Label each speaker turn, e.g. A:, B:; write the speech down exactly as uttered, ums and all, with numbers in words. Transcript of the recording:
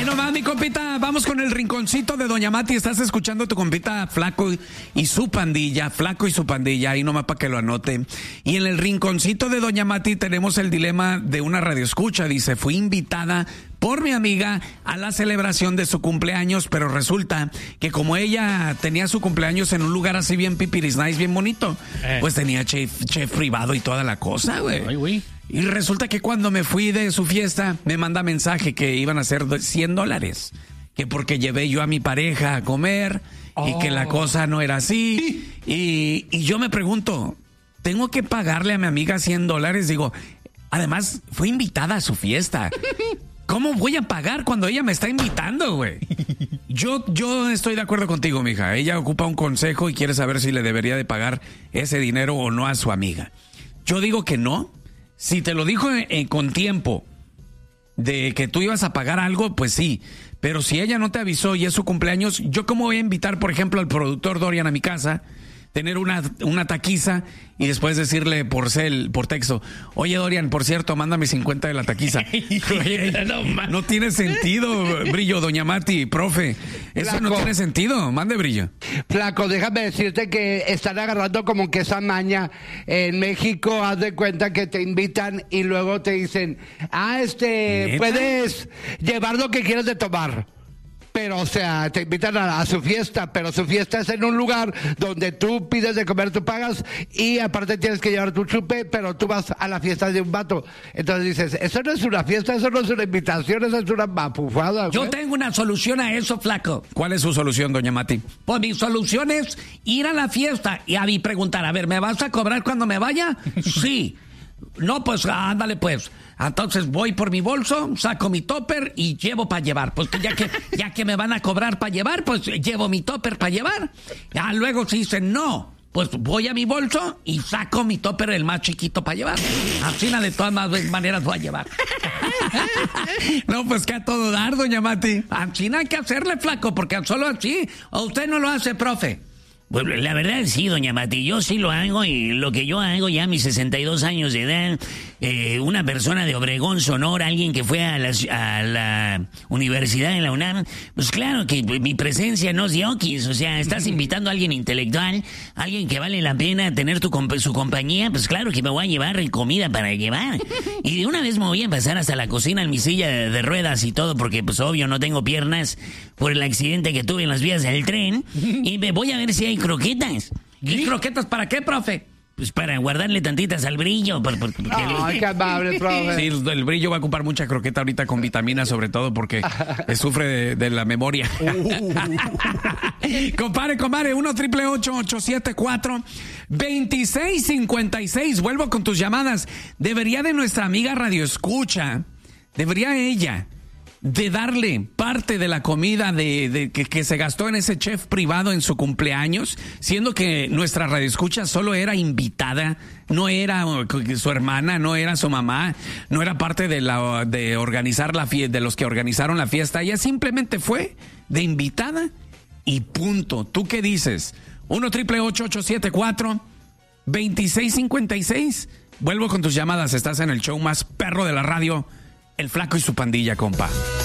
A: Ay, nomás, mi compita, vamos con el rinconcito de Doña Mati. Estás escuchando a tu compita Flaco y su pandilla, Flaco y su pandilla, ahí nomás para que lo anote. Y en el rinconcito de Doña Mati tenemos el dilema de una radioescucha. Dice, fui invitada por mi amiga a la celebración de su cumpleaños, pero resulta que como ella tenía su cumpleaños en un lugar así bien pipiris nice, bien bonito, eh. pues tenía chef, chef privado y toda la cosa, güey. Ay, güey. Y resulta que cuando me fui de su fiesta, me manda mensaje que iban a ser cien dólares. Que porque llevé yo a mi pareja a comer oh. y que la cosa no era así. Y, y yo me pregunto, ¿tengo que pagarle a mi amiga cien dólares? Digo, además, fui invitada a su fiesta. ¿Cómo voy a pagar cuando ella me está invitando, güey? Yo, yo estoy de acuerdo contigo, mija. Ella ocupa un consejo y quiere saber si le debería de pagar ese dinero o no a su amiga. Yo digo que no. Si te lo dijo eh, con tiempo de que tú ibas a pagar algo, pues sí. Pero si ella no te avisó y es su cumpleaños, ¿yo cómo voy a invitar, por ejemplo, al productor Dorian a mi casa, tener una, una taquiza y después decirle por cel, por texto, oye, Dorian, por cierto, mándame cincuenta de la taquiza? Oye, no, no tiene sentido, Brillo, Doña Mati, profe. Eso Flaco. No tiene sentido. Mande, Brillo.
B: Flaco, déjame decirte que están agarrando como que esa maña. En México, haz de cuenta que te invitan y luego te dicen, ah, este, ¿neta? Puedes llevar lo que quieras de tomar. Pero, o sea, te invitan a, a su fiesta, pero su fiesta es en un lugar donde tú pides de comer, tú pagas, y aparte tienes que llevar tu chupe, pero tú vas a la fiesta de un vato. Entonces dices, eso no es una fiesta, eso no es una invitación, eso es una mapufada.
C: Yo tengo una solución a eso, Flaco.
A: ¿Cuál es su solución, Doña Mati?
C: Pues mi solución es ir a la fiesta y a mí preguntar, a ver, ¿me vas a cobrar cuando me vaya? Sí. No, pues ándale pues. Entonces voy por mi bolso, saco mi topper y llevo para llevar. Pues ya que ya que me van a cobrar para llevar, pues llevo mi topper para llevar. Ya luego si dicen no, pues voy a mi bolso y saco mi topper el más chiquito para llevar. Así de todas maneras voy a llevar.
A: No, pues que a todo dar, Doña Mati.
C: Así no hay que hacerle, Flaco, porque solo así, o usted no lo hace, profe.
D: Pues la verdad sí, Doña Mati, yo sí lo hago, y lo que yo hago ya a mis sesenta y dos años de edad, eh, una persona de Obregón, Sonora, alguien que fue a la, a la universidad en la UNAM, pues claro que mi presencia no es de oquis, o sea, estás invitando a alguien intelectual, alguien que vale la pena tener tu su compañía, pues claro que me voy a llevar comida para llevar. Y de una vez me voy a pasar hasta la cocina en mi silla de, de ruedas y todo, porque pues obvio no tengo piernas por el accidente que tuve en las vías del tren, y me voy a ver si hay croquetas.
C: ¿Y croquetas para qué, profe?
D: Pues para guardarle tantitas al Brillo. Por, por, porque
B: Ay, qué amable, profe.
A: Sí, el, el Brillo va a ocupar mucha croqueta ahorita con vitaminas, sobre todo porque sufre de, de la memoria. Uh. Compare, compare, uno triple ocho ocho siete cuatro veintiséis cincuenta y seis. Vuelvo con tus llamadas. Debería de nuestra amiga Radio Escucha, debería ella de darle parte de la comida de, de que, que se gastó en ese chef privado en su cumpleaños, siendo que nuestra radioescucha solo era invitada, no era su hermana, no era su mamá, no era parte de la de organizar la fiesta, de los que organizaron la fiesta. Ella simplemente fue de invitada y punto. ¿Tú qué dices? uno triple ocho ocho siete cuatro veintiséis cincuenta y seis. Vuelvo con tus llamadas. Estás en el show más perro de la radio, El Flaco y su pandilla, compa.